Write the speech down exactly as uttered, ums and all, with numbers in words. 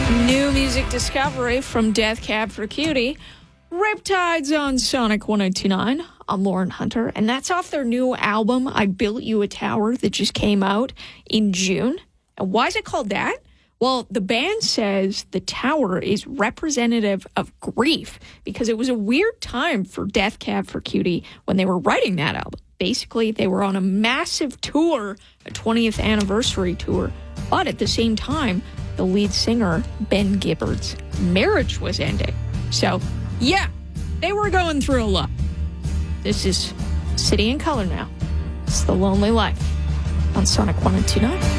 New music discovery from Death Cab for Cutie. Riptides on Sonic one oh two nine. I'm Lauren Hunter, and that's off their new album, I Built You a Tower, that just came out in June. And why is it called that? Well, the band says the tower is representative of grief because it was a weird time for Death Cab for Cutie when they were writing that album. Basically, they were on a massive tour, a twentieth anniversary tour, but at the same time, the lead singer, Ben Gibbard's marriage was ending. So, yeah, they were going through a lot. This is City in Color now. It's The Lonely Life on Sonic one oh two nine.